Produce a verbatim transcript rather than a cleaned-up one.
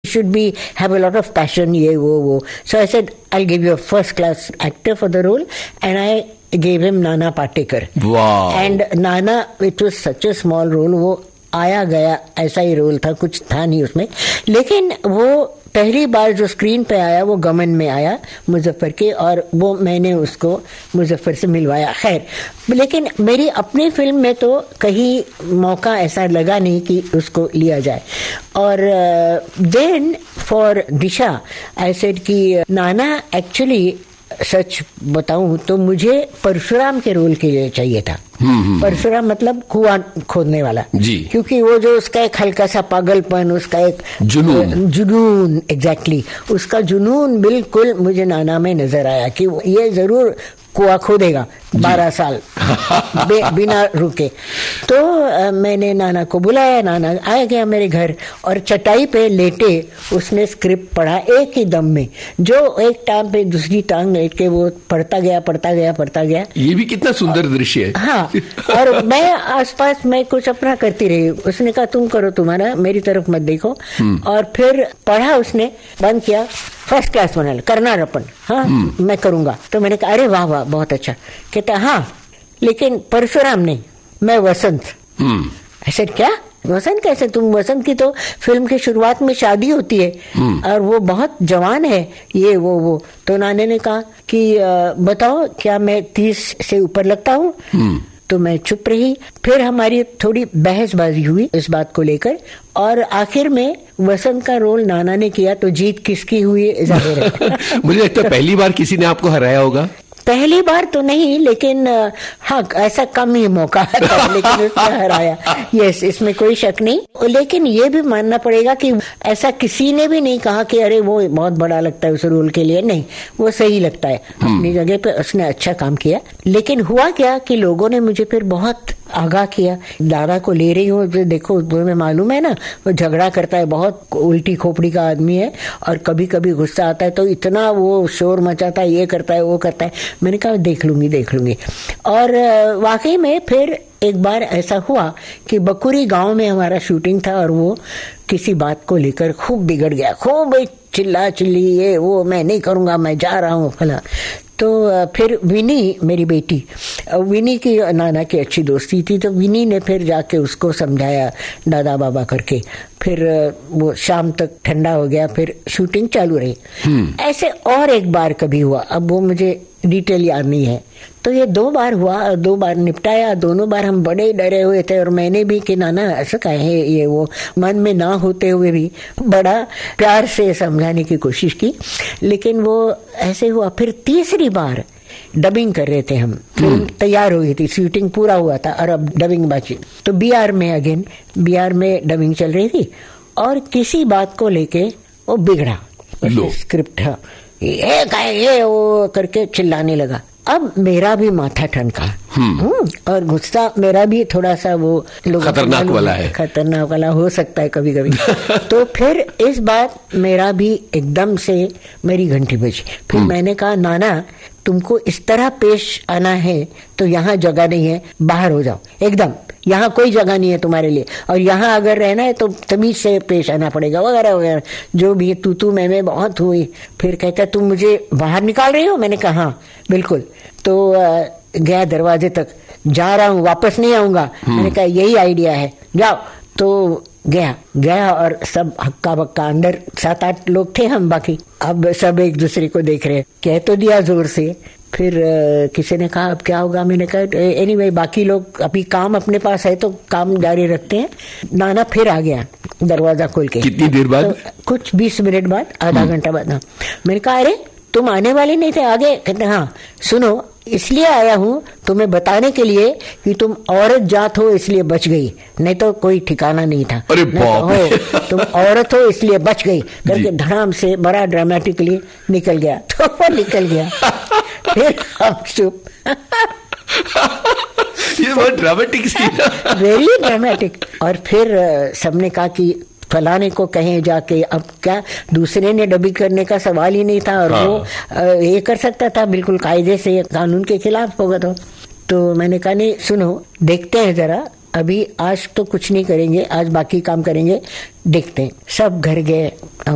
Should be have a lot of passion, ये वो वो सो I said I give you a first class actor for the role and I gave him Nana Patekar. Wow. And Nana, it was such a small role, वो आया गया ऐसा ही role था, कुछ था नहीं उसमें. लेकिन वो पहली बार जो स्क्रीन पे आया वो गमन में आया मुजफ्फर के, और वो मैंने उसको मुजफ्फर से मिलवाया. खैर, लेकिन मेरी अपनी फिल्म में तो कहीं मौका ऐसा लगा नहीं कि उसको लिया जाए. और then for Disha I said कि नाना, एक्चुअली सच बताऊं तो मुझे परशुराम के रोल के लिए चाहिए था. परशुराम मतलब कुआं खोदने वाला जी, क्योंकि वो जो उसका एक हल्का सा पागलपन, उसका एक जुनून जुनून एग्जैक्टली exactly, उसका जुनून बिल्कुल मुझे नाना में नजर आया कि ये जरूर कुआं खोदेगा बारह साल बिना रुके. तो आ, मैंने नाना को बुलाया. नाना आ गया मेरे घर और चटाई पे लेटे उसने स्क्रिप्ट पढ़ा एक ही दम में, जो एक टांग पे दूसरी टांग लेट के वो पढ़ता गया पढ़ता गया पढ़ता गया. ये भी कितना सुंदर दृश्य है. हाँ, और मैं आसपास मैं कुछ अपना करती रही. उसने कहा तुम करो तुम्हारा, मेरी तरफ मत देखो. और फिर पढ़ा उसने, बंद किया, फर्स्ट क्लास बना, करना रपन, हाँ मैं करूंगा. तो मैंने कहा अरे वाह वाह बहुत अच्छा. कहता हाँ लेकिन परशुराम नहीं, मैं वसंत. ऐसे क्या वसंत कैसे? तुम वसंत की तो फिल्म की शुरुआत में शादी होती है और वो बहुत जवान है, ये वो वो तो नाने ने कहा कि बताओ क्या मैं तीस से ऊपर लगता हूँ? तो मैं चुप रही. फिर हमारी थोड़ी बहसबाजी हुई इस बात को लेकर, और आखिर में वसंत का रोल नाना ने किया. तो जीत किसकी हुई जाहिर है. मुझे लगता है पहली बार किसी ने आपको हराया होगा. पहली बार तो नहीं, लेकिन हाँ ऐसा कम ही मौका था, लेकिन उसने हराया. यस, इसमें कोई शक नहीं. लेकिन ये भी मानना पड़ेगा कि ऐसा किसी ने भी नहीं कहा कि अरे वो बहुत बड़ा लगता है उस रोल के लिए. नहीं, वो सही लगता है अपनी जगह पे, उसने अच्छा काम किया. लेकिन हुआ क्या कि लोगों ने मुझे फिर बहुत आगाह किया. दादा को ले रही हूँ, देखो तुम्हें मालूम है ना वो झगड़ा करता है, बहुत उल्टी खोपड़ी का आदमी है, और कभी कभी गुस्सा आता है तो इतना वो शोर मचाता है, ये करता है वो करता है. मैंने कहा देख लूंगी देख लूंगी. और वाकई में फिर एक बार ऐसा हुआ कि बकुरी गांव में हमारा शूटिंग था, और वो किसी बात को लेकर खूब बिगड़ गया, खूब चिल्ला चिल्ली, ये वो, मैं नहीं करूंगा, मैं जा रहा हूँ फला. तो फिर विनी, मेरी बेटी विनी की नाना की अच्छी दोस्ती थी, तो विनी ने फिर जाके उसको समझाया दादा बाबा करके. फिर वो शाम तक ठंडा हो गया, फिर शूटिंग चालू रही. ऐसे और एक बार कभी हुआ, अब वो मुझे डिटेल याद नहीं है. तो ये दो बार हुआ, दो बार निपटाया. दोनों बार हम बड़े डरे हुए थे, और मैंने भी कि नाना ऐसा कहे, ये वो मन में ना होते हुए भी बड़ा प्यार से समझाने की कोशिश की, लेकिन वो ऐसे हुआ. फिर तीसरी बार डबिंग कर रहे थे हम, फिल्म तैयार हो गई थी, शूटिंग पूरा हुआ था और अब डबिंग बाकी. तो बिहार में अगेन बिहार में डबिंग चल रही थी, और किसी बात को लेके वो बिगड़ा. स्क्रिप्ट ये कहे ये वो करके चिल्लाने लगा. अब मेरा भी माथा ठनका, और गुस्सा मेरा भी थोड़ा सा वो खतरनाक वाला है, खतरनाक वाला हो सकता है कभी कभी. तो फिर इस बार मेरा भी एकदम से मेरी घंटी बजी. फिर मैंने कहा नाना तुमको इस तरह पेश आना है तो यहाँ जगह नहीं है, बाहर हो जाओ एकदम, यहाँ कोई जगह नहीं है तुम्हारे लिए, और यहाँ अगर रहना है तो तमीज से पेश आना पड़ेगा, वगैरह वगैरह जो भी तू तू मैं मैं बहुत हुई. फिर कहता तुम मुझे बाहर निकाल रही हो? मैंने कहा हाँ बिल्कुल. तो आ, गया दरवाजे तक, जा रहा हूँ वापस नहीं आऊंगा. मैंने कहा यही आइडिया है, जाओ. तो गया गया और सब हक्का बक्का, अंदर सात आठ लोग थे हम, बाकी अब सब एक दूसरे को देख रहे. कह तो दिया जोर से. फिर uh, किसी ने कहा अब क्या होगा? मैंने कहा एनीवे बाकी लोग अभी काम अपने पास है तो काम जारी रखते हैं. नाना फिर आ गया दरवाजा खोल के. कितनी देर बाद? तो कुछ बीस मिनट बाद, आधा घंटा बाद. हाँ, मैंने कहा अरे तुम आने वाले नहीं थे आगे? कहते हाँ सुनो इसलिए आया हूँ तुम्हें बताने के लिए कि तुम औरत जात हो इसलिए बच गई, नहीं तो कोई ठिकाना नहीं था. अरे बाप रे. हो तुम औरत हो इसलिए बच गई करके धड़ाम से बड़ा ड्रामेटिकली निकल गया. तो वो निकल गया. फिर हम चुप. ये बहुत ड्रामेटिक सीन, वेरी ड्रामेटिक. और फिर सबने कहा कि फलाने को कहें जाके. अब क्या, दूसरे ने डबिंग करने का सवाल ही नहीं था, और हाँ. वो ये कर सकता था बिल्कुल कायदे से, कानून के खिलाफ होगा. तो तो मैंने कहा नहीं सुनो देखते हैं जरा, अभी आज तो कुछ नहीं करेंगे, आज बाकी काम करेंगे, देखते हैं. सब घर गए.